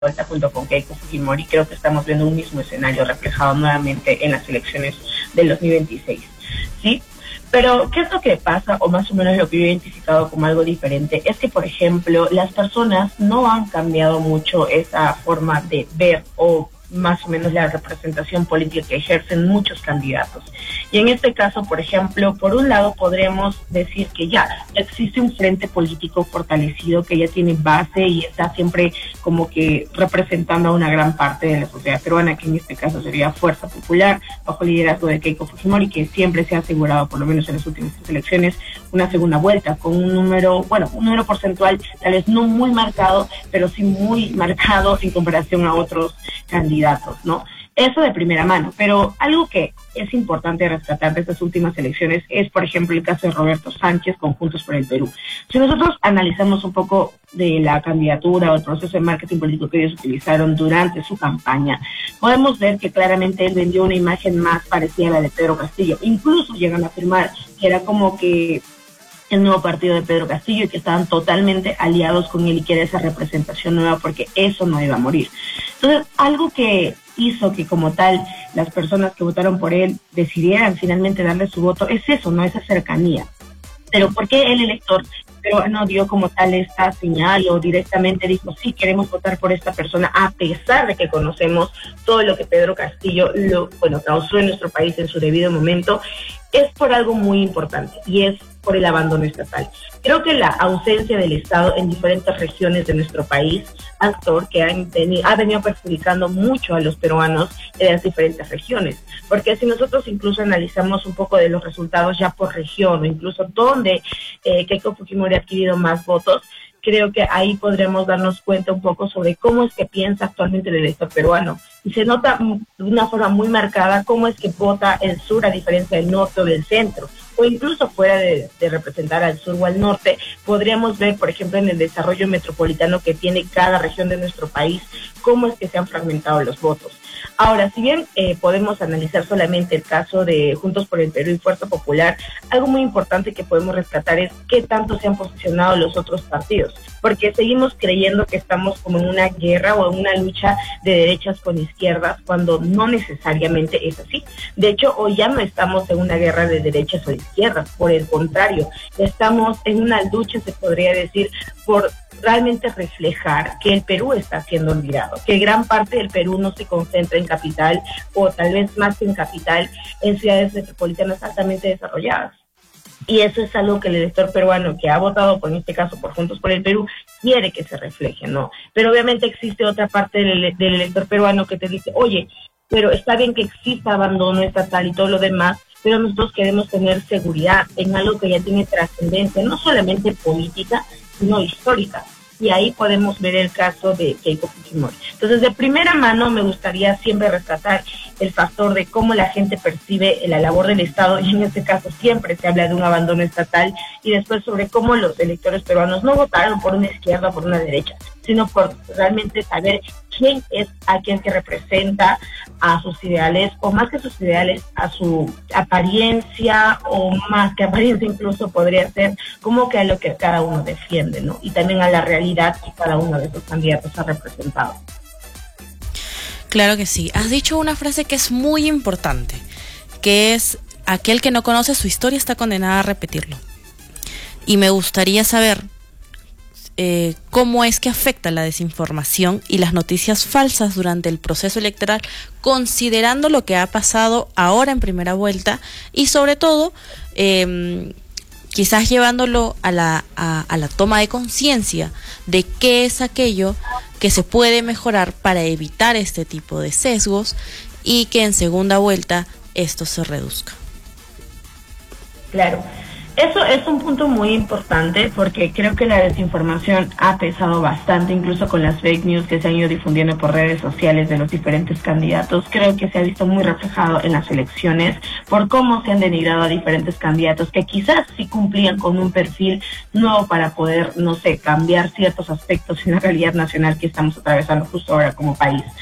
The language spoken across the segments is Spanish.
vuelta junto con Keiko Fujimori. Creo que estamos viendo un mismo escenario reflejado nuevamente en las elecciones del 2026, ¿sí? Pero, ¿qué es lo que pasa, o más o menos lo que yo he identificado como algo diferente? Es que, por ejemplo, las personas no han cambiado mucho esa forma de ver o más o menos la representación política que ejercen muchos candidatos. Y en este caso, por ejemplo, por un lado podremos decir que ya existe un frente político fortalecido que ya tiene base y está siempre como que representando a una gran parte de la sociedad peruana, que en este caso sería Fuerza Popular, bajo el liderazgo de Keiko Fujimori, que siempre se ha asegurado, por lo menos en las últimas elecciones, una segunda vuelta con un número porcentual tal vez no muy marcado, pero sí muy marcado en comparación a otros candidatos, ¿no? Eso de primera mano, pero algo que es importante rescatar de estas últimas elecciones es, por ejemplo, el caso de Roberto Sánchez con Juntos por el Perú. Si nosotros analizamos un poco de la candidatura o el proceso de marketing político que ellos utilizaron durante su campaña, podemos ver que claramente él vendió una imagen más parecida a la de Pedro Castillo. Incluso llegan a afirmar que era como que el nuevo partido de Pedro Castillo y que estaban totalmente aliados con él y que era esa representación nueva porque eso no iba a morir. Entonces, algo que hizo que como tal las personas que votaron por él decidieran finalmente darle su voto es eso, ¿no? Esa cercanía. Pero ¿por qué el elector peruano dio como tal esta señal o directamente dijo, sí, queremos votar por esta persona, a pesar de que conocemos todo lo que Pedro Castillo causó en nuestro país en su debido momento? Es por algo muy importante y es por el abandono estatal. Creo que la ausencia del Estado en diferentes regiones de nuestro país, actor que ha venido perjudicando mucho a los peruanos de las diferentes regiones, porque si nosotros incluso analizamos un poco de los resultados ya por región o incluso donde Keiko Fujimori ha adquirido más votos, creo que ahí podremos darnos cuenta un poco sobre cómo es que piensa actualmente el elector peruano. Y se nota de una forma muy marcada cómo es que vota el sur a diferencia del norte o del centro. O incluso fuera de representar al sur o al norte, podríamos ver, por ejemplo, en el desarrollo metropolitano que tiene cada región de nuestro país, cómo es que se han fragmentado los votos. Ahora, si bien podemos analizar solamente el caso de Juntos por el Perú y Fuerza Popular, algo muy importante que podemos rescatar es qué tanto se han posicionado los otros partidos, porque seguimos creyendo que estamos como en una guerra o en una lucha de derechas con izquierdas, cuando no necesariamente es así. De hecho, hoy ya no estamos en una guerra de derechas o izquierdas, por el contrario, estamos en una lucha, se podría decir, por realmente reflejar que el Perú está siendo olvidado, que gran parte del Perú no se concentra en capital o tal vez más que en capital, en ciudades metropolitanas altamente desarrolladas. Y eso es algo que el elector peruano que ha votado, en este caso por Juntos por el Perú, quiere que se refleje, ¿no? Pero obviamente existe otra parte del elector peruano que te dice, oye, pero está bien que exista abandono estatal y todo lo demás, pero nosotros queremos tener seguridad en algo que ya tiene trascendencia, no solamente política, sino histórica. Y ahí podemos ver el caso de Keiko Fujimori. Entonces, de primera mano me gustaría siempre rescatar el factor de cómo la gente percibe la labor del Estado, y en este caso siempre se habla de un abandono estatal, y después sobre cómo los electores peruanos no votaron por una izquierda o por una derecha, sino por realmente saber quién es aquel que representa a sus ideales, o más que sus ideales, a su apariencia, o más que apariencia incluso podría ser como que a lo que cada uno defiende, ¿no? Y también a la realidad que cada uno de esos candidatos ha representado. Claro que sí. Has dicho una frase que es muy importante, que es: aquel que no conoce su historia está condenado a repetirlo. Y me gustaría saber cómo es que afecta la desinformación y las noticias falsas durante el proceso electoral, considerando lo que ha pasado ahora en primera vuelta y sobre todo quizás llevándolo a la toma de conciencia de qué es aquello que se puede mejorar para evitar este tipo de sesgos y que en segunda vuelta esto se reduzca. Claro. Eso es un punto muy importante porque creo que la desinformación ha pesado bastante, incluso con las fake news que se han ido difundiendo por redes sociales de los diferentes candidatos. Creo que se ha visto muy reflejado en las elecciones por cómo se han denigrado a diferentes candidatos que quizás sí cumplían con un perfil nuevo para poder, no sé, cambiar ciertos aspectos en la realidad nacional que estamos atravesando justo ahora como país.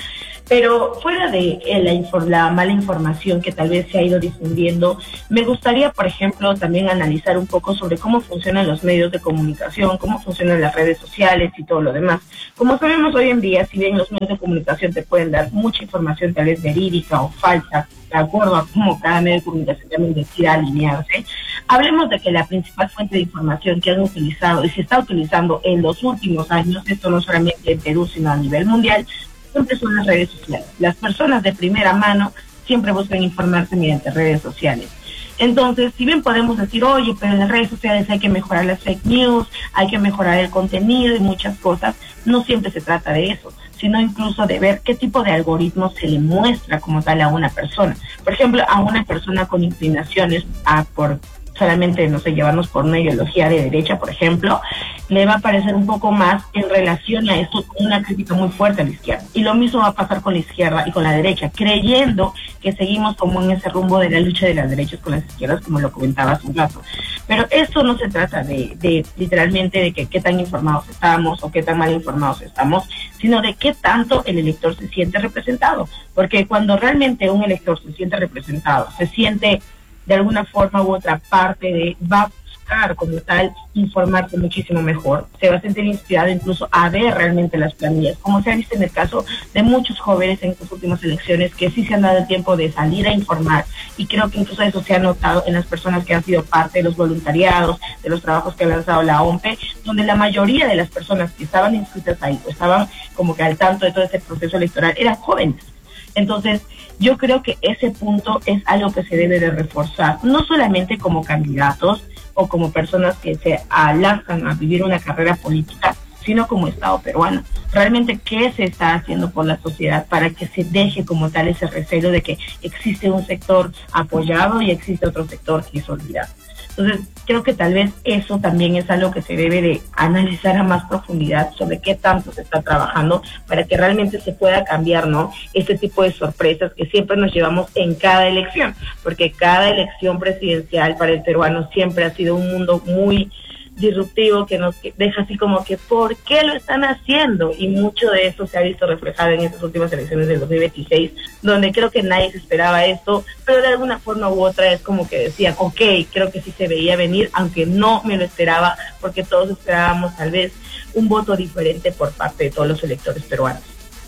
Pero fuera de la mala información que tal vez se ha ido difundiendo, me gustaría, por ejemplo, también analizar un poco sobre cómo funcionan los medios de comunicación, cómo funcionan las redes sociales y todo lo demás. Como sabemos hoy en día, si bien los medios de comunicación te pueden dar mucha información tal vez verídica o falsa, de acuerdo a cómo cada medio de comunicación también decida alinearse, hablemos de que la principal fuente de información que han utilizado y se está utilizando en los últimos años, esto no solamente en Perú, sino a nivel mundial, siempre son las redes sociales. Las personas de primera mano siempre buscan informarse mediante redes sociales. Entonces, si bien podemos decir, oye, pero en las redes sociales hay que mejorar las fake news, hay que mejorar el contenido y muchas cosas, no siempre se trata de eso, sino incluso de ver qué tipo de algoritmo se le muestra como tal a una persona. Por ejemplo, a una persona con inclinaciones por solamente, no sé, llevarnos por una ideología de derecha, por ejemplo, le va a parecer un poco más en relación a esto una crítica muy fuerte a la izquierda. Y lo mismo va a pasar con la izquierda y con la derecha, creyendo que seguimos como en ese rumbo de la lucha de las derechas con las izquierdas, como lo comentaba hace un rato. Pero esto no se trata de literalmente de que qué tan informados estamos o qué tan mal informados estamos, sino de qué tanto el elector se siente representado. Porque cuando realmente un elector se siente representado, se siente de alguna forma u otra parte va a buscar como tal informarse muchísimo mejor, se va a sentir inspirado incluso a ver realmente las planillas, como se ha visto en el caso de muchos jóvenes en estas últimas elecciones que sí se han dado el tiempo de salir a informar, y creo que incluso eso se ha notado en las personas que han sido parte de los voluntariados, de los trabajos que ha lanzado la OMPE, donde la mayoría de las personas que estaban inscritas ahí o estaban como que al tanto de todo este proceso electoral eran jóvenes. Entonces, yo creo que ese punto es algo que se debe de reforzar, no solamente como candidatos o como personas que se lanzan a vivir una carrera política, sino como Estado peruano. Realmente, ¿qué se está haciendo por la sociedad para que se deje como tal ese recelo de que existe un sector apoyado y existe otro sector que es olvidado? Entonces, creo que tal vez eso también es algo que se debe de analizar a más profundidad sobre qué tanto se está trabajando para que realmente se pueda cambiar, ¿no? Este tipo de sorpresas que siempre nos llevamos en cada elección, porque cada elección presidencial para el peruano siempre ha sido un mundo muy disruptivo que nos deja así como que ¿por qué lo están haciendo? Y mucho de eso se ha visto reflejado en estas últimas elecciones del 2026, donde creo que nadie se esperaba esto, pero de alguna forma u otra es como que decían, ok, creo que sí se veía venir, aunque no me lo esperaba, porque todos esperábamos tal vez un voto diferente por parte de todos los electores peruanos.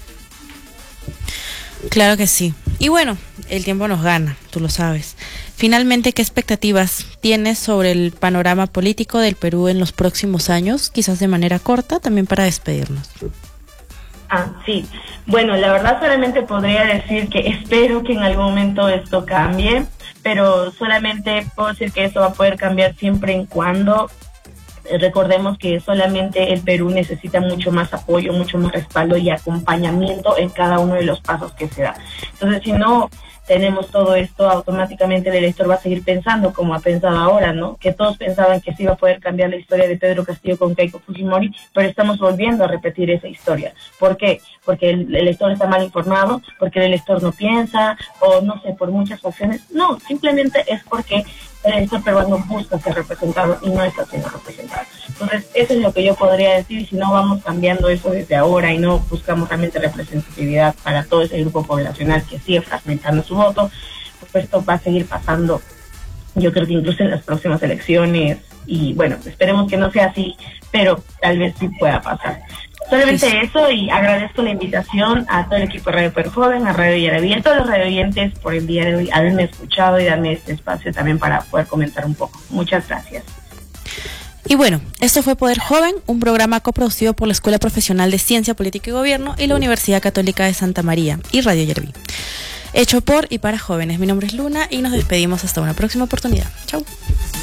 Claro que sí. Y bueno, el tiempo nos gana, tú lo sabes. Finalmente, ¿qué expectativas tienes sobre el panorama político del Perú en los próximos años? Quizás de manera corta, también para despedirnos. Sí. Bueno, la verdad solamente podría decir que espero que en algún momento esto cambie, pero solamente puedo decir que eso va a poder cambiar siempre y cuando recordemos que solamente el Perú necesita mucho más apoyo, mucho más respaldo y acompañamiento en cada uno de los pasos que se da. Entonces, si no tenemos todo esto, automáticamente el elector va a seguir pensando como ha pensado ahora, ¿no? Que todos pensaban que se iba a poder cambiar la historia de Pedro Castillo con Keiko Fujimori, pero estamos volviendo a repetir esa historia. ¿Por qué? Porque el elector está mal informado, porque el elector no piensa, o no sé, por muchas razones. No, simplemente es porque el elector peruano busca ser representado y no está siendo representado. Entonces, eso es lo que yo podría decir, y si no vamos cambiando eso desde ahora y no buscamos realmente representatividad para todo ese grupo poblacional que sigue fragmentando su voto, pues esto va a seguir pasando, yo creo que incluso en las próximas elecciones, y bueno, esperemos que no sea así, pero tal vez sí pueda pasar. Solamente eso, y agradezco la invitación a todo el equipo de Radio Perú Joven, a Radio Yaraví, y a todos los radioyentes por el día de hoy, haberme escuchado y darme este espacio también para poder comentar un poco. Muchas gracias. Y bueno, esto fue Poder Joven, un programa coproducido por la Escuela Profesional de Ciencia, Política y Gobierno y la Universidad Católica de Santa María y Radio Yaraví. Hecho por y para jóvenes. Mi nombre es Luna y nos despedimos hasta una próxima oportunidad. Chau.